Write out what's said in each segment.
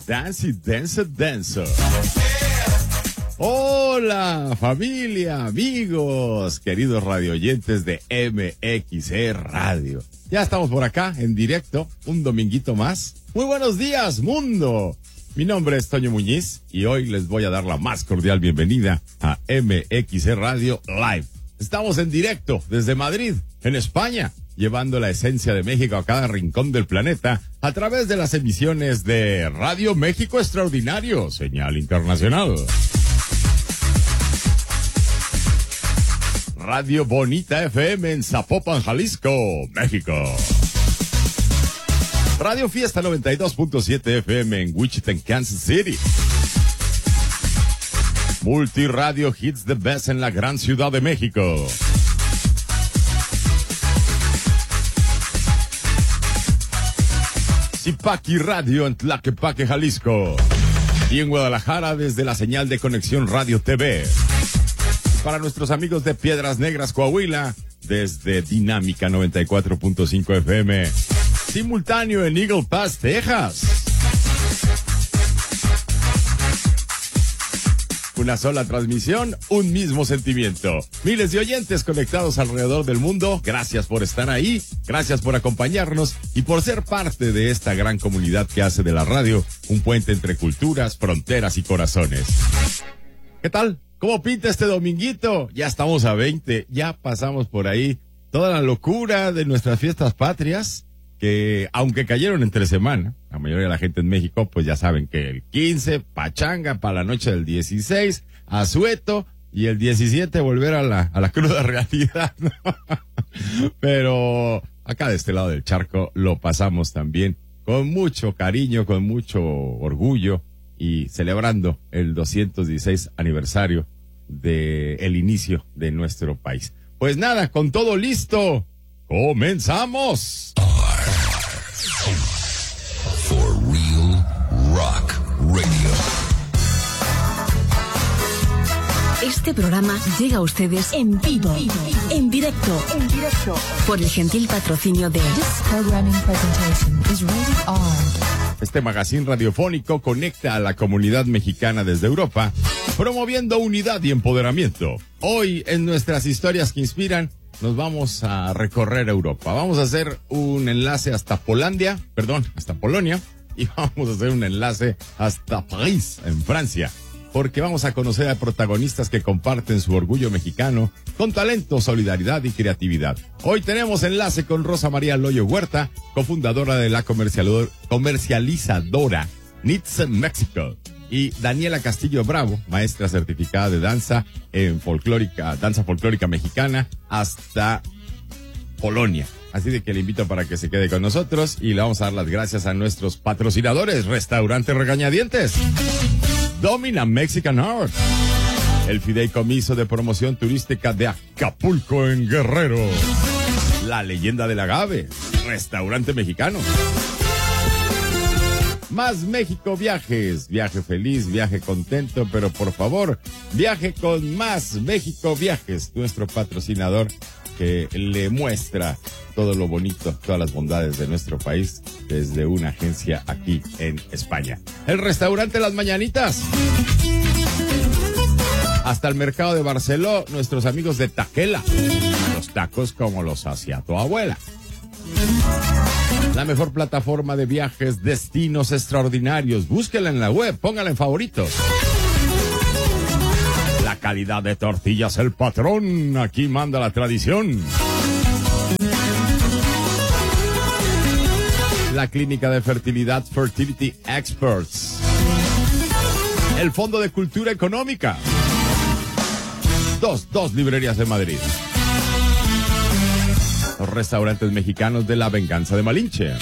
Dance, dance, dance. Hola, familia, amigos, queridos radioyentes de MXE Radio. Ya estamos por acá, en directo, un dominguito más. Muy buenos días, mundo. Mi nombre es Toño Muñiz y hoy les voy a dar la más cordial bienvenida a MXE Radio Live. Estamos en directo desde Madrid, en España, llevando la esencia de México a cada rincón del planeta a través de las emisiones de Radio México Extraordinario, señal internacional. Radio Bonita FM en Zapopan, Jalisco, México. Radio Fiesta 92.7 FM en Wichita, Kansas City. Multiradio Hits the Best en la gran Ciudad de México. Zipaki Radio en Tlaquepaque, Jalisco. Y en Guadalajara desde la señal de Conexión Radio TV. Para nuestros amigos de Piedras Negras, Coahuila, desde Dinámica 94.5 FM. Simultáneo en Eagle Pass, Texas. Una sola transmisión, un mismo sentimiento. Miles de oyentes conectados alrededor del mundo. Gracias por estar ahí, gracias por acompañarnos y por ser parte de esta gran comunidad que hace de la radio un puente entre culturas, fronteras y corazones. ¿Qué tal? ¿Cómo pinta este dominguito? Ya estamos a 20, ya pasamos por ahí toda la locura de nuestras fiestas patrias, que aunque cayeron entre semana, la mayoría de la gente en México, pues ya saben que el 15, pachanga para la noche del 16, asueto, y el 17 volver a la cruda realidad, ¿no? Pero acá de este lado del charco lo pasamos también con mucho cariño, con mucho orgullo, y celebrando el 216 aniversario del inicio de nuestro país. Pues nada, con todo listo, ¡comenzamos! For Real Rock Radio. Este programa llega a ustedes en vivo, en directo, por el gentil patrocinio de This programming presentation is rated R. Este magazine radiofónico conecta a la comunidad mexicana desde Europa, promoviendo unidad y empoderamiento. Hoy, en nuestras historias que inspiran, nos vamos a recorrer Europa. Vamos a hacer un enlace hasta Polonia, y vamos a hacer un enlace hasta París, en Francia, porque vamos a conocer a protagonistas que comparten su orgullo mexicano con talento, solidaridad y creatividad. Hoy tenemos enlace con Rosa María Loyo Huerta, cofundadora de la comercializadora Nitz Mexico, y Daniela Castillo Bravo, maestra certificada de danza en danza folclórica mexicana hasta Polonia. Así de que le invito para que se quede con nosotros y le vamos a dar las gracias a nuestros patrocinadores. Restaurante Regañadientes, Domina Mexican Art, el Fideicomiso de Promoción Turística de Acapulco en Guerrero, La Leyenda del Agave, Restaurante Mexicano, Más México Viajes, viaje feliz, viaje contento, pero por favor, viaje con Más México Viajes, nuestro patrocinador que le muestra todo lo bonito, todas las bondades de nuestro país desde una agencia aquí en España. El restaurante Las Mañanitas. Hasta el mercado de Barceló, nuestros amigos de Taquela. Los tacos como los hacía tu abuela. La mejor plataforma de viajes, destinos extraordinarios. Búsquela en la web, póngala en favoritos. La calidad de tortillas El Patrón, aquí manda la tradición. La clínica de fertilidad Fertility Experts. El Fondo de Cultura Económica. Dos librerías de Madrid. Los restaurantes mexicanos de La Venganza de Malinche.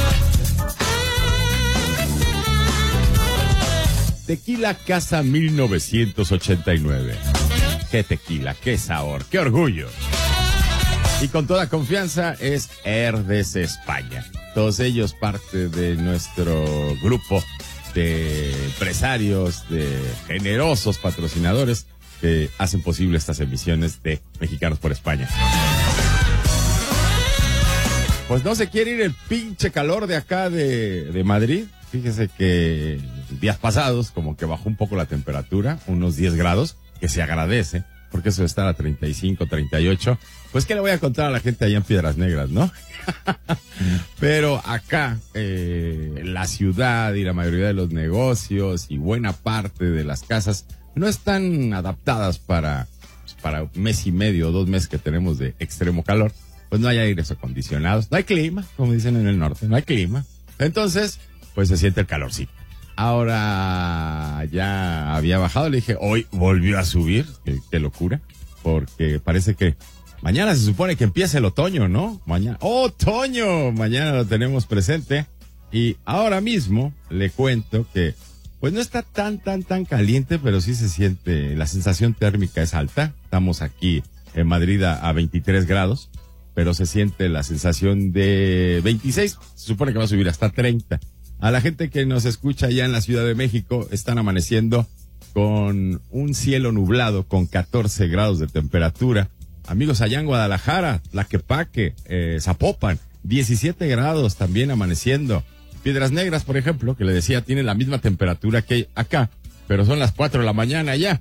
Tequila Casa 1989. Qué tequila, qué sabor, qué orgullo. Y con toda confianza es Herdes España. Todos ellos parte de nuestro grupo de empresarios, de generosos patrocinadores que hacen posible estas emisiones de Mexicanos por España. Pues no se quiere ir el pinche calor de acá de Madrid. fíjese que días pasados como que bajó un poco la temperatura, unos 10 grados, que se agradece, porque eso de estar a 35, 38, pues qué le voy a contar a la gente allá en Piedras Negras, ¿no? Pero acá, la ciudad y la mayoría de los negocios y buena parte de las casas no están adaptadas para un mes y medio o 2 meses que tenemos de extremo calor. Pues no hay aires acondicionados, no hay clima, como dicen en el norte, no hay clima. Entonces, pues se siente el calorcito. Ahora ya había bajado, le dije, hoy volvió a subir, qué locura, porque parece que mañana se supone que empieza el otoño, ¿no? Mañana, ¡otoño! Mañana lo tenemos presente. Y ahora mismo le cuento que, pues no está tan caliente, pero sí se siente, la sensación térmica es alta. Estamos aquí en Madrid a 23 grados, pero se siente la sensación de 26, se supone que va a subir hasta 30. A la gente que nos escucha allá en la Ciudad de México, están amaneciendo con un cielo nublado con 14 grados de temperatura. Amigos allá en Guadalajara, Tlaquepaque, Zapopan, 17 grados también amaneciendo. Piedras Negras, por ejemplo, que le decía, tiene la misma temperatura que acá, pero son las 4 de la mañana ya,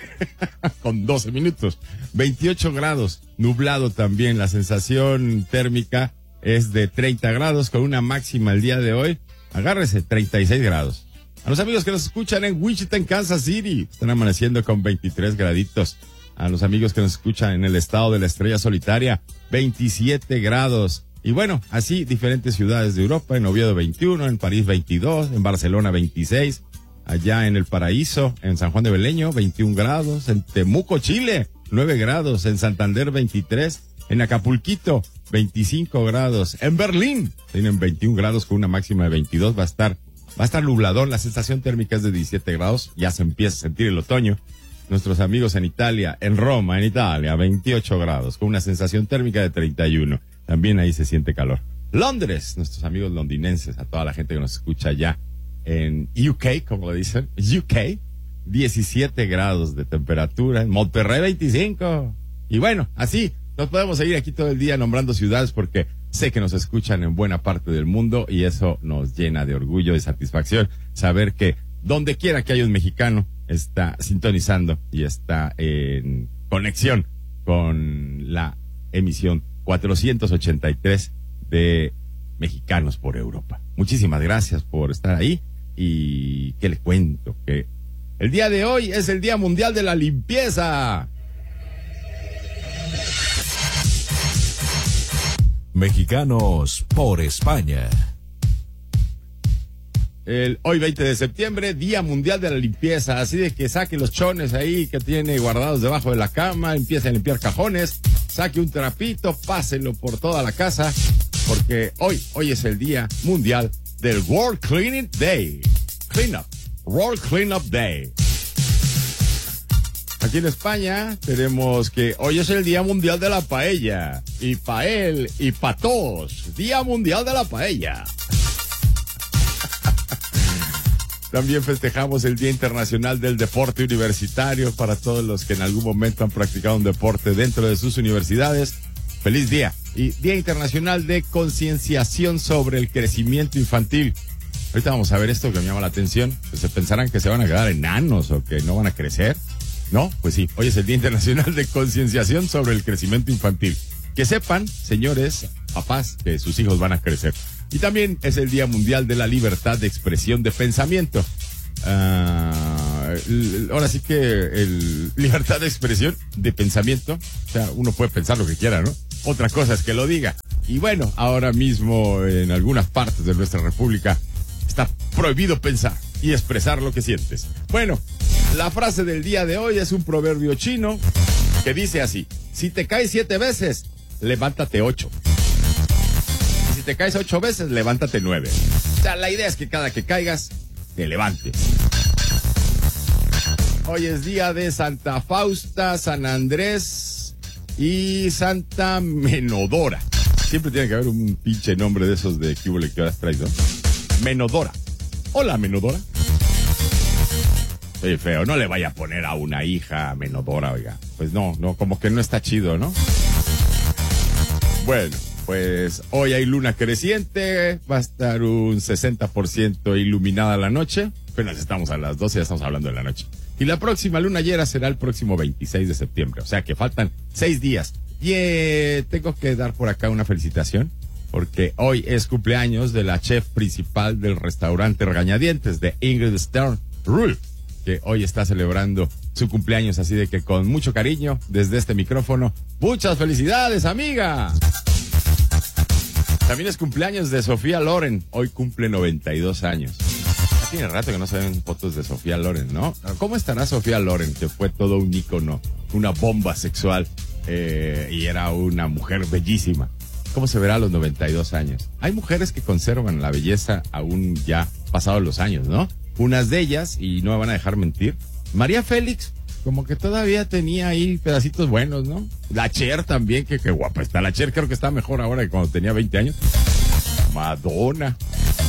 con 12 minutos. 28 grados, nublado también, la sensación térmica es de 30 grados, con una máxima el día de hoy, agárrese, 36 grados. A los amigos que nos escuchan en Wichita, en Kansas City, están amaneciendo con 23 graditos. A los amigos que nos escuchan en el estado de la Estrella Solitaria, 27 grados. Y bueno, así diferentes ciudades de Europa, en Oviedo 21, en París 22, en Barcelona 26, allá en El Paraíso, en San Juan de Beleño 21 grados, en Temuco, Chile 9 grados, en Santander 23, en Acapulquito 25 grados, en Berlín tienen 21 grados con una máxima de 22, va a estar nubladón, la sensación térmica es de 17 grados, ya se empieza a sentir el otoño. Nuestros amigos en Italia, en Roma, en Italia, 28 grados, con una sensación térmica de 31. También ahí se siente calor. Londres, nuestros amigos londinenses, a toda la gente que nos escucha allá en UK, como le dicen, UK, 17 grados de temperatura, en Monterrey 25. Y bueno, así nos podemos seguir aquí todo el día nombrando ciudades porque sé que nos escuchan en buena parte del mundo y eso nos llena de orgullo y satisfacción saber que donde quiera que haya un mexicano está sintonizando y está en conexión con la emisión 483 de Mexicanos por Europa. Muchísimas gracias por estar ahí y que le cuento que el día de hoy es el Día Mundial de la Limpieza. Mexicanos por España. Hoy 20 de septiembre, Día Mundial de la Limpieza, así de que saque los chones ahí que tiene guardados debajo de la cama, empiece a limpiar cajones, saque un trapito, pásenlo por toda la casa, porque hoy es el Día Mundial del World Cleaning Day. World Cleanup Day. Aquí en España tenemos que hoy es el Día Mundial de la Paella, y pa' él y pa' todos, Día Mundial de la Paella. También festejamos el Día Internacional del Deporte Universitario para todos los que en algún momento han practicado un deporte dentro de sus universidades. ¡Feliz día! Y Día Internacional de Concienciación sobre el Crecimiento Infantil. Ahorita vamos a ver esto que me llama la atención. Pues se pensarán que se van a quedar enanos o que no van a crecer. No, pues sí, hoy es el Día Internacional de Concienciación sobre el Crecimiento Infantil. Que sepan, señores, papás, que sus hijos van a crecer. Y también es el Día Mundial de la Libertad de Expresión de Pensamiento. Ahora sí que libertad de expresión de pensamiento, o sea, uno puede pensar lo que quiera, ¿no? Otra cosa es que lo diga. Y bueno, ahora mismo en algunas partes de nuestra república está prohibido pensar y expresar lo que sientes. Bueno, la frase del día de hoy es un proverbio chino que dice así: si te caes 7 veces, levántate 8. Si te caes 8 veces, levántate 9. O sea, la idea es que cada que caigas, te levantes. Hoy es día de Santa Fausta, San Andrés y Santa Menodora. Siempre tiene que haber un pinche nombre de esos de que hubo que has traído. Menodora. Hola, Menodora. Oye, feo, no le vaya a poner a una hija Menodora, oiga. Pues no, como que no está chido, ¿no? Bueno, pues hoy hay luna creciente, va a estar un 60% iluminada la noche, apenas estamos a las 12, ya estamos hablando de la noche. Y la próxima luna llena será el próximo 26 de septiembre, o sea que faltan 6 días. Y tengo que dar por acá una felicitación, porque hoy es cumpleaños de la chef principal del restaurante Regañadientes, de Ingrid Stern Rule, que hoy está celebrando su cumpleaños, así de que con mucho cariño, desde este micrófono, muchas felicidades, amiga. También es cumpleaños de Sofía Loren, hoy cumple 92 años. Ya tiene rato que no se ven fotos de Sofía Loren, ¿no? ¿Cómo estará Sofía Loren, que fue todo un ícono, una bomba sexual, y era una mujer bellísima? ¿Cómo se verá a los 92 años? Hay mujeres que conservan la belleza aún ya pasados los años, ¿no? Unas de ellas, y no me van a dejar mentir, María Félix, como que todavía tenía ahí pedacitos buenos, ¿no? La Cher también, que guapa está. La Cher creo que está mejor ahora que cuando tenía 20 años. Madonna.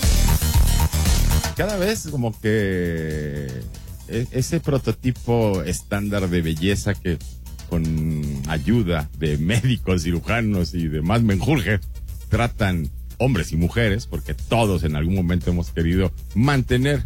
Cada vez como que ese prototipo estándar de belleza que con ayuda de médicos, cirujanos y demás menjurje tratan hombres y mujeres, porque todos en algún momento hemos querido mantener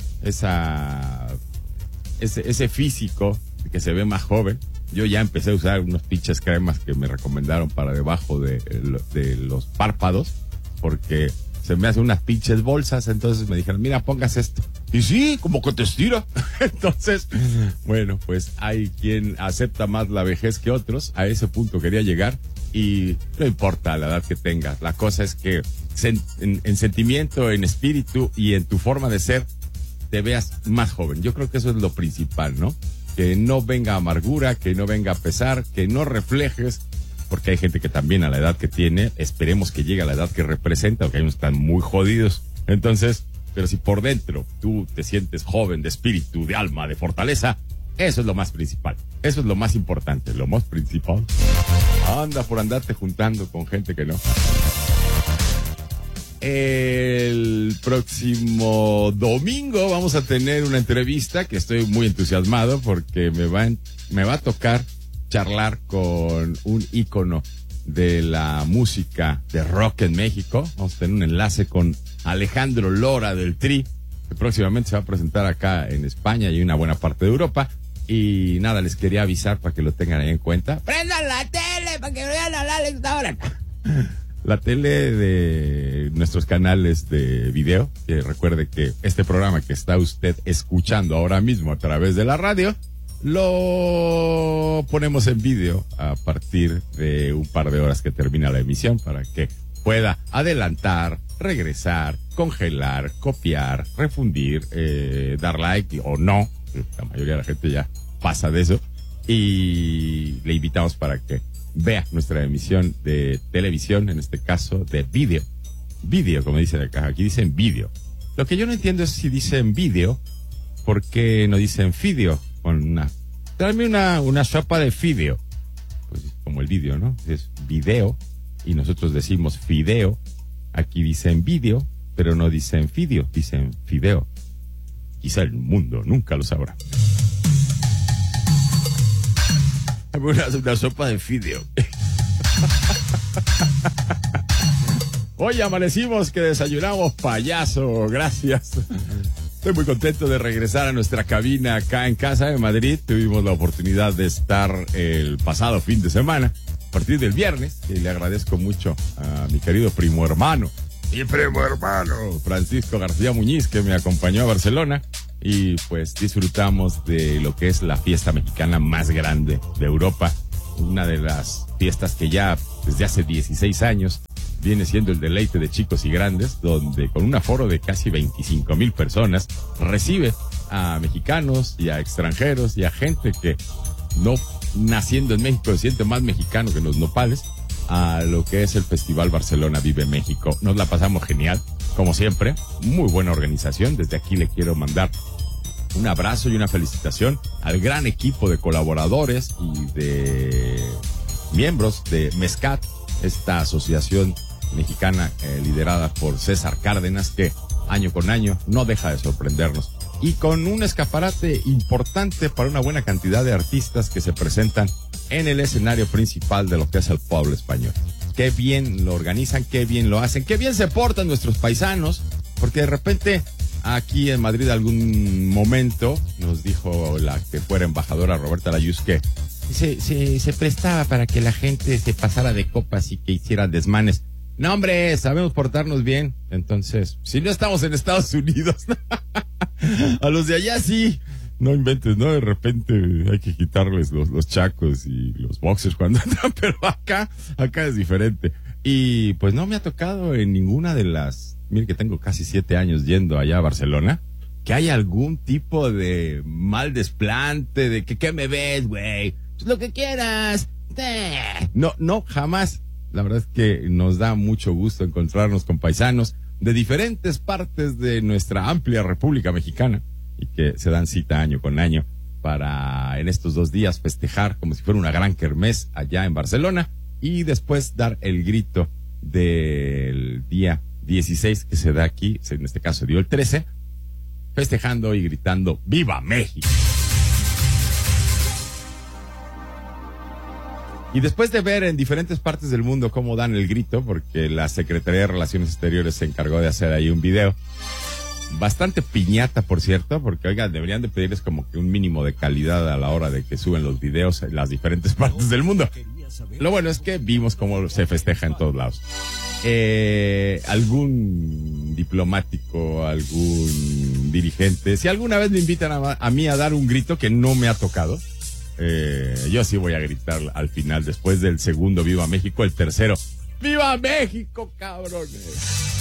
ese físico que se ve más joven. Yo ya empecé a usar unos pinches cremas que me recomendaron para debajo de los párpados, porque se me hacen unas pinches bolsas. Entonces me dijeron, mira, pongas esto. Y sí, como que te estira. Entonces, bueno, pues hay quien acepta más la vejez que otros. A ese punto quería llegar. Y no importa la edad que tengas. La cosa es que en sentimiento, en espíritu y en tu forma de ser, te veas más joven. Yo creo que eso es lo principal, ¿no? Que no venga amargura, que no venga pesar, que no reflejes, porque hay gente que también a la edad que tiene, esperemos que llegue a la edad que representa, porque hay unos que están muy jodidos. Entonces, pero si por dentro tú te sientes joven de espíritu, de alma, de fortaleza, eso es lo más principal. Eso es lo más importante, lo más principal. Anda por andarte juntando con gente que no. El próximo domingo vamos a tener una entrevista que estoy muy entusiasmado porque me va a tocar charlar con un ícono de la música de rock en México. Vamos a tener un enlace con Alejandro Lora del Tri, que próximamente se va a presentar acá en España y una buena parte de Europa. Y nada, les quería avisar para que lo tengan ahí en cuenta. ¡Prendan la tele para que vean a Alex ahora! La tele de nuestros canales de video, que recuerde que este programa que está usted escuchando ahora mismo a través de la radio, lo ponemos en video a partir de un par de horas que termina la emisión para que pueda adelantar, regresar, congelar, copiar, refundir, dar like o no. La mayoría de la gente ya pasa de eso. Y le invitamos para que vea nuestra emisión de televisión, en este caso de vídeo. Vídeo, como dicen acá. Aquí dicen vídeo. Lo que yo no entiendo es si dicen vídeo, ¿por qué no dicen fideo? Dame una sopa de fideo. Pues como el vídeo, ¿no? Es video y nosotros decimos fideo. Aquí dicen vídeo, pero no dicen fideo, dicen fideo. Quizá el mundo nunca lo sabrá. Una sopa de fideo. Hoy amanecimos que desayunamos payaso, gracias. Estoy muy contento de regresar a nuestra cabina acá en Casa de Madrid. Tuvimos la oportunidad de estar el pasado fin de semana, a partir del viernes, y le agradezco mucho a mi querido primo hermano, Francisco García Muñiz, que me acompañó a Barcelona. Y pues disfrutamos de lo que es la fiesta mexicana más grande de Europa. Una de las fiestas que ya desde hace 16 años viene siendo el deleite de chicos y grandes, donde con un aforo de casi 25,000 personas recibe a mexicanos y a extranjeros y a gente que no naciendo en México se siente más mexicano que en los nopales, a lo que es el Festival Barcelona Vive México. Nos la pasamos genial, como siempre, muy buena organización. Desde aquí le quiero mandar un abrazo y una felicitación al gran equipo de colaboradores y de miembros de MESCAT, esta asociación mexicana liderada por César Cárdenas, que año con año no deja de sorprendernos. Y con un escaparate importante para una buena cantidad de artistas que se presentan en el escenario principal de lo que es el pueblo español. qué bien lo organizan, qué bien lo hacen, qué bien se portan nuestros paisanos, porque de repente aquí en Madrid algún momento nos dijo la que fuera embajadora Roberta Layuz que se prestaba para que la gente se pasara de copas y que hiciera desmanes. No, hombre, sabemos portarnos bien. Entonces, si no estamos en Estados Unidos, a los de allá sí. No inventes, ¿no? De repente hay que quitarles los chacos y los boxers cuando entran, pero acá es diferente. Y pues no me ha tocado en ninguna de las... Mire que tengo casi 7 años yendo allá a Barcelona, que haya algún tipo de mal desplante, de que ¿qué me ves, güey? Pues lo que quieras. No, jamás. La verdad es que nos da mucho gusto encontrarnos con paisanos de diferentes partes de nuestra amplia República Mexicana y que se dan cita año con año para en estos 2 días festejar como si fuera una gran kermés allá en Barcelona y después dar el grito del día 16 que se da aquí, en este caso dio el 13, festejando y gritando ¡Viva México! Y después de ver en diferentes partes del mundo cómo dan el grito, porque la Secretaría de Relaciones Exteriores se encargó de hacer ahí un video, bastante piñata, por cierto, porque, oiga, deberían de pedirles como que un mínimo de calidad a la hora de que suben los videos en las diferentes partes del mundo. Lo bueno es que vimos cómo se festeja en todos lados. Algún diplomático, algún dirigente, si alguna vez me invitan a mí a dar un grito que no me ha tocado, yo sí voy a gritar al final, después del segundo Viva México, el tercero, ¡Viva México, cabrones!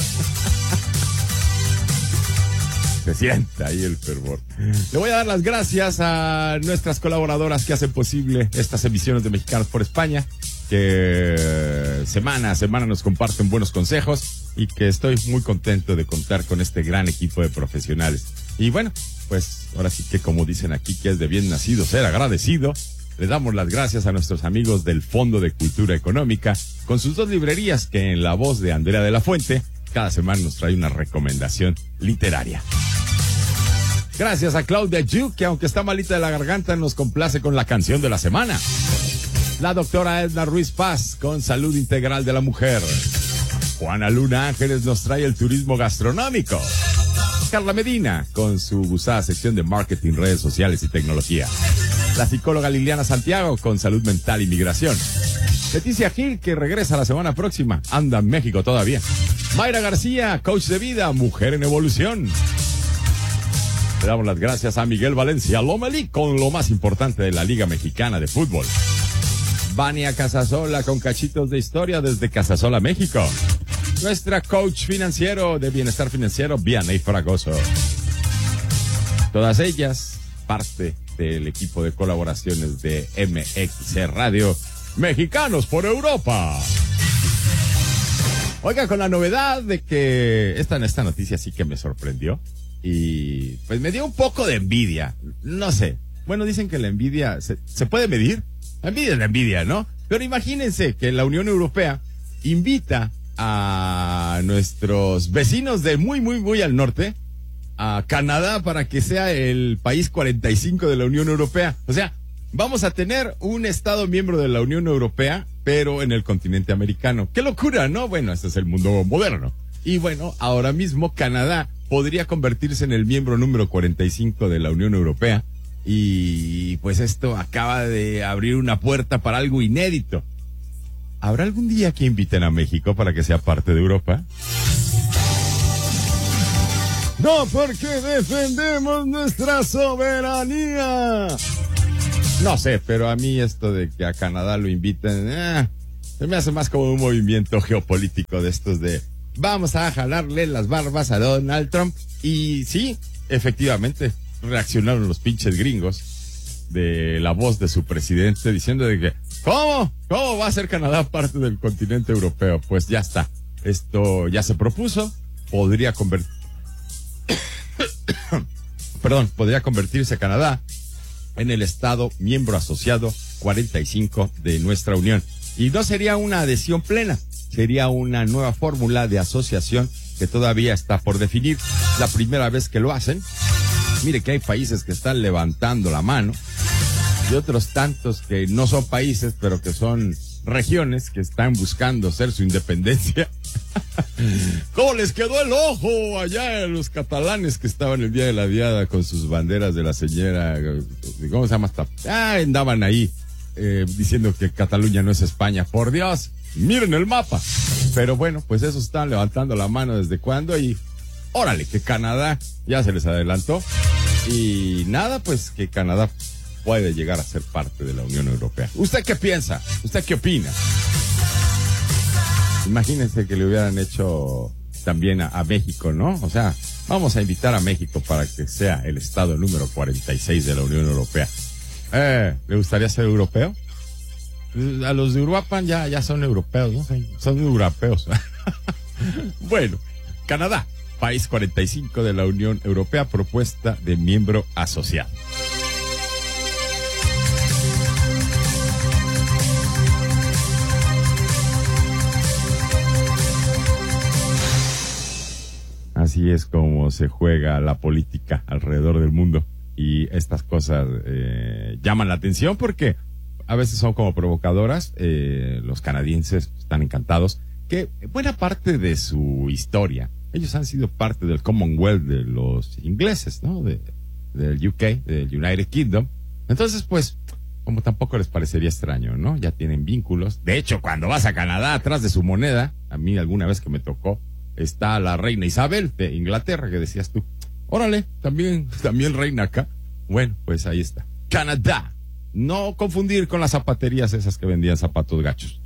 Se sienta ahí el fervor. Le voy a dar las gracias a nuestras colaboradoras que hacen posible estas emisiones de Mexicanos por España, que semana a semana nos comparten buenos consejos y que estoy muy contento de contar con este gran equipo de profesionales. Y bueno, pues ahora sí que como dicen aquí, que es de bien nacido ser agradecido, le damos las gracias a nuestros amigos del Fondo de Cultura Económica con sus 2 librerías que en la voz de Andrea de la Fuente cada semana nos trae una recomendación literaria. Gracias a Claudia Yu, que aunque está malita de la garganta nos complace con la canción de la semana. La doctora Edna Ruiz Paz con Salud Integral de la Mujer. Juana Luna Ángeles nos trae el turismo gastronómico. Carla Medina con su gustada sección de marketing, redes sociales y tecnología. La psicóloga Liliana Santiago con salud mental y migración. Leticia Gil, que regresa la semana próxima, anda en México todavía. Mayra García, coach de vida, mujer en evolución. Le damos las gracias a Miguel Valencia Lomelí con lo más importante de la Liga Mexicana de Fútbol. Vania Casasola con cachitos de historia desde Casasola, México. Nuestra coach financiero de bienestar financiero, Vianey Fragoso. Todas ellas parte del equipo de colaboraciones de MXC Radio, Mexicanos por Europa. Oiga, con la novedad de que esta noticia sí que me sorprendió y pues me dio un poco de envidia, no sé. Bueno, dicen que la envidia se puede medir. La envidia es la envidia, ¿no? Pero imagínense que la Unión Europea invita a nuestros vecinos de muy al norte, a Canadá, para que sea el país 45 de la Unión Europea. O sea, vamos a tener un estado miembro de la Unión Europea, pero en el continente americano. ¡Qué locura!, ¿no? Bueno, este es el mundo moderno. Y bueno, ahora mismo Canadá podría convertirse en el miembro número 45 de la Unión Europea. Y pues esto acaba de abrir una puerta para algo inédito. ¿Habrá algún día que inviten a México para que sea parte de Europa? No, porque defendemos nuestra soberanía. No sé, pero a mí esto de que a Canadá lo inviten, se me hace más como un movimiento geopolítico de estos de vamos a jalarle las barbas a Donald Trump. Y sí, efectivamente, reaccionaron los pinches gringos de la voz de su presidente diciendo de que ¿Cómo va a ser Canadá parte del continente europeo? Pues ya está. Esto ya se propuso. Podría convertirse Canadá en el estado miembro asociado 45 de nuestra Unión. Y no sería una adhesión plena, sería una nueva fórmula de asociación que todavía está por definir. La primera vez que lo hacen. Mire que hay países que están levantando la mano y otros tantos que no son países, pero que son regiones que están buscando ser su independencia. ¿Cómo les quedó el ojo allá en los catalanes que estaban el día de la diada con sus banderas de la señora? ¿Cómo se llama? Andaban ahí diciendo que Cataluña no es España. Por Dios, miren el mapa. Pero bueno, pues esos están levantando la mano desde cuándo y órale, que Canadá ya se les adelantó. Y nada, pues que Canadá puede llegar a ser parte de la Unión Europea. ¿Usted qué piensa? ¿Usted qué opina? Imagínense que le hubieran hecho también a México, ¿no? O sea, vamos a invitar a México para que sea el estado número 46 de la Unión Europea. ¿Le gustaría ser europeo? A los de Uruapan ya son europeos, ¿no? Son europeos. Bueno, Canadá, país 45 de la Unión Europea, propuesta de miembro asociado. Así es como se juega la política alrededor del mundo y estas cosas llaman la atención porque a veces son como provocadoras. Los canadienses están encantados que buena parte de su historia, ellos han sido parte del Commonwealth de los ingleses, ¿no? Del UK, del United Kingdom. Entonces, pues, como tampoco les parecería extraño, ¿no? Ya tienen vínculos. De hecho, cuando vas a Canadá, atrás de su moneda, a mí alguna vez que me tocó, está la reina Isabel de Inglaterra, que decías tú, órale, también reina acá. Bueno, pues ahí está. Canadá. No confundir con las zapaterías esas que vendían zapatos gachos.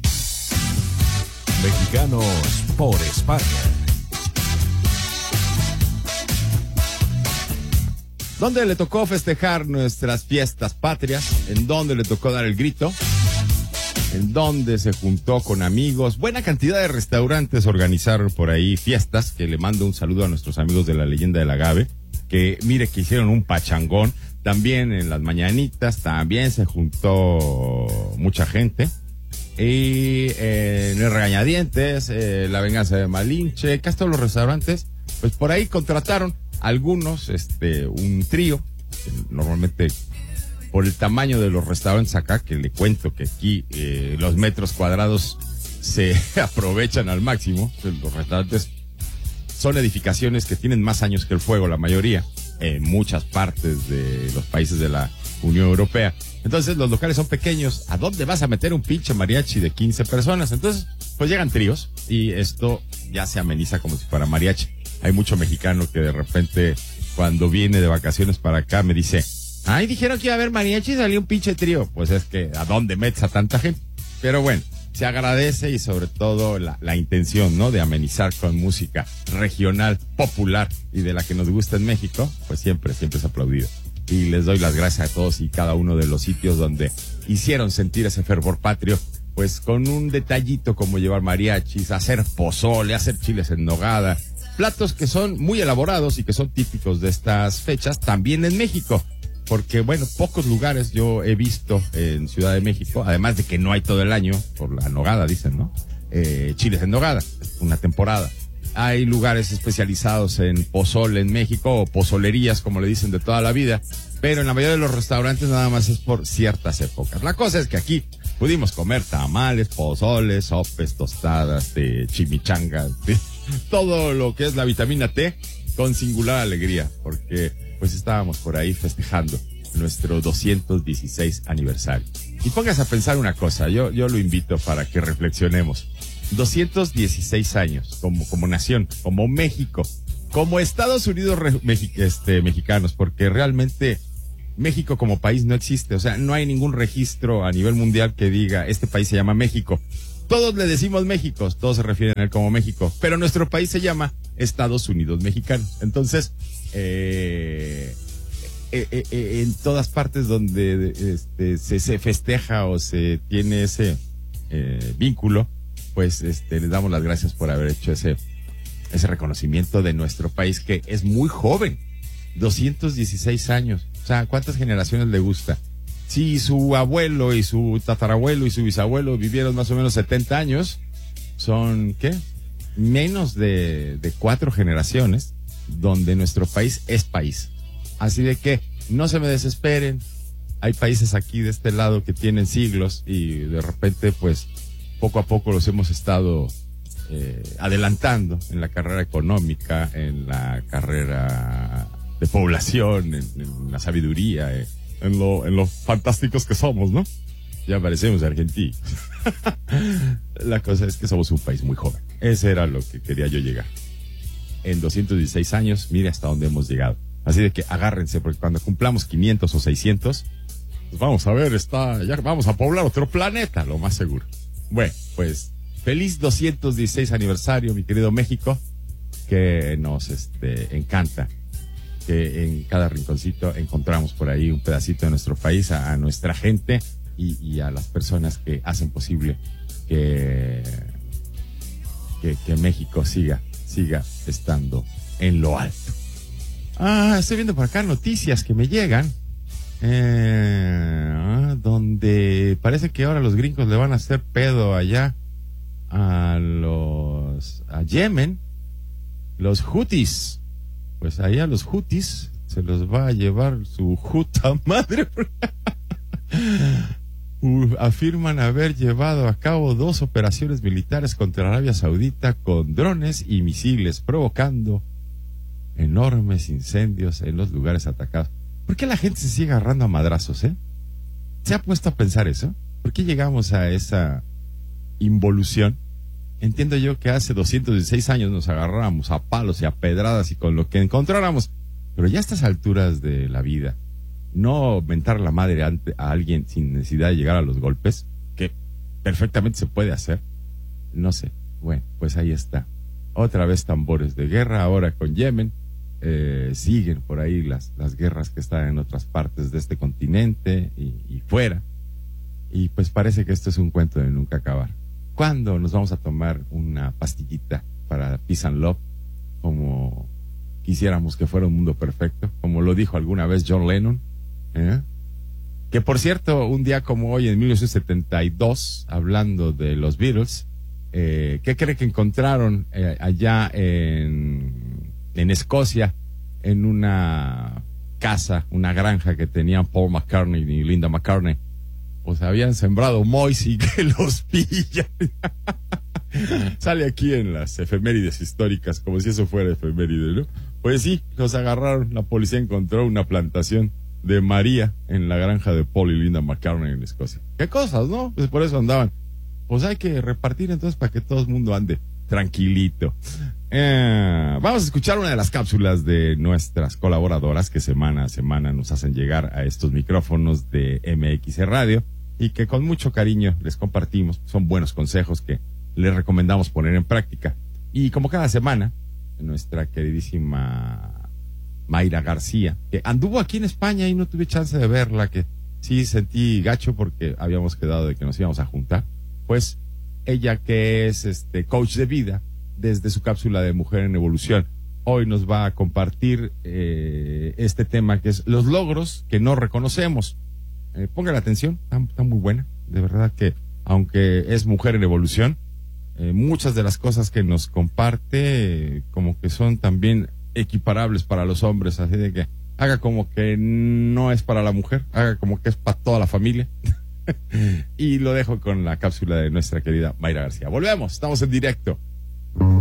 Mexicanos por España. ¿Dónde le tocó festejar nuestras fiestas patrias? ¿En dónde le tocó dar el grito? ¿En dónde se juntó con amigos? Buena cantidad de restaurantes organizaron por ahí fiestas, que le mando un saludo a nuestros amigos de la Leyenda del Agave, que mire que hicieron un pachangón. También en las mañanitas, también se juntó mucha gente. Y en el Regañadientes, la Venganza de Malinche, casi todos los restaurantes, pues por ahí contrataron algunos, un trío, que normalmente por el tamaño de los restaurantes acá, que le cuento que aquí los metros cuadrados se aprovechan al máximo. Los restaurantes son edificaciones que tienen más años que el fuego, la mayoría, en muchas partes de los países de la Unión Europea. Entonces los locales son pequeños. ¿A dónde vas a meter un pinche mariachi de 15 personas? Entonces, pues llegan tríos y esto ya se ameniza como si fuera mariachi. Hay mucho mexicano que de repente, cuando viene de vacaciones para acá, me dice, ay, dijeron que iba a haber mariachi y salió un pinche trío. Pues es que, ¿a dónde metes a tanta gente? Pero bueno, se agradece y sobre todo la intención, ¿no? De amenizar con música regional, popular y de la que nos gusta en México, pues siempre es aplaudido. Y les doy las gracias a todos y cada uno de los sitios donde hicieron sentir ese fervor patrio, pues con un detallito como llevar mariachis, hacer pozole, hacer chiles en nogada, platos que son muy elaborados y que son típicos de estas fechas también en México. Porque, bueno, pocos lugares yo he visto en Ciudad de México, además de que no hay todo el año, por la nogada, dicen, ¿no? Chiles en nogada, una temporada. Hay lugares especializados en pozole en México, o pozolerías, como le dicen de toda la vida, pero en la mayoría de los restaurantes nada más es por ciertas épocas. La cosa es que aquí pudimos comer tamales, pozoles, sopes, tostadas, chimichangas, todo lo que es la vitamina T, con singular alegría, porque pues estábamos por ahí festejando nuestro 216 aniversario. Y póngase a pensar una cosa, yo lo invito para que reflexionemos. 216 años como nación, como México, como Estados Unidos mexicanos, porque realmente México como país no existe. O sea, no hay ningún registro a nivel mundial que diga, este país se llama México. Todos le decimos México, todos se refieren a él como México, pero nuestro país se llama Estados Unidos mexicanos. Entonces, en todas partes donde se festeja o se tiene ese vínculo, pues les damos las gracias por haber hecho ese reconocimiento de nuestro país, que es muy joven, 216 años. O sea, ¿cuántas generaciones le gusta? Si su abuelo y su tatarabuelo y su bisabuelo vivieron más o menos 70 años, son, ¿qué? Menos de 4 generaciones donde nuestro país es país. Así de que no se me desesperen, hay países aquí de este lado que tienen siglos y de repente, pues, poco a poco los hemos estado adelantando en la carrera económica, en la carrera de población, en la sabiduría, en lo fantásticos que somos, ¿no? Ya parecemos argentinos. La cosa es que somos un país muy joven. Ese era lo que quería yo llegar. En 216 años, mire hasta dónde hemos llegado. Así de que agárrense, porque cuando cumplamos 500 o 600, pues vamos a ver, ya vamos a poblar otro planeta, lo más seguro. Bueno, pues, feliz 216 aniversario, mi querido México, que nos encanta. Que en cada rinconcito encontramos por ahí un pedacito de nuestro país, a nuestra gente y a las personas que hacen posible que México siga estando en lo alto. Estoy viendo por acá noticias que me llegan, donde parece que ahora los gringos le van a hacer pedo allá a Yemen, los Houthis. Pues allá los Houthis se los va a llevar su juta madre. Afirman haber llevado a cabo 2 operaciones militares contra Arabia Saudita con drones y misiles, provocando enormes incendios en los lugares atacados. ¿Por qué la gente se sigue agarrando a madrazos, ¿Se ha puesto a pensar eso? ¿Por qué llegamos a esa involución? Entiendo yo que hace 216 años nos agarrábamos a palos y a pedradas y con lo que encontráramos, pero ya a estas alturas de la vida, no mentar la madre a alguien sin necesidad de llegar a los golpes, que perfectamente se puede hacer, no sé. Bueno, pues ahí está. Otra vez tambores de guerra, ahora con Yemen. Siguen por ahí las guerras que están en otras partes de este continente y fuera. Y pues parece que esto es un cuento de nunca acabar. ¿Cuándo nos vamos a tomar una pastillita para Peace and Love? Como quisiéramos que fuera un mundo perfecto, como lo dijo alguna vez John Lennon. Que por cierto, un día como hoy, en 1972, hablando de los Beatles, ¿qué cree que encontraron allá en Escocia, en una casa, una granja que tenían Paul McCartney y Linda McCartney? Pues habían sembrado mois y que los pillan. Sale aquí en las efemérides históricas, como si eso fuera efeméride, ¿no? Pues sí, los agarraron, la policía encontró una plantación de María en la granja de Paul y Linda McCartney en Escocia. ¿Qué cosas, no? Pues por eso andaban. Pues hay que repartir entonces para que todo el mundo ande tranquilito. Vamos a escuchar una de las cápsulas de nuestras colaboradoras que semana a semana nos hacen llegar a estos micrófonos de MX Radio y que con mucho cariño les compartimos. Son buenos consejos que les recomendamos poner en práctica. Y como cada semana, nuestra queridísima Mayra García, que anduvo aquí en España y no tuve chance de verla, que sí sentí gacho porque habíamos quedado de que nos íbamos a juntar. Pues ella, que es coach de vida, desde su cápsula de Mujer en Evolución, hoy nos va a compartir este tema que es los logros que no reconocemos. Pongan atención, está muy buena. De verdad que, aunque es Mujer en Evolución, muchas de las cosas que nos comparte como que son también equiparables para los hombres, así de que haga como que no es para la mujer, haga como que es para toda la familia. Y lo dejo con la cápsula de nuestra querida Mayra García. Volvemos, estamos en directo.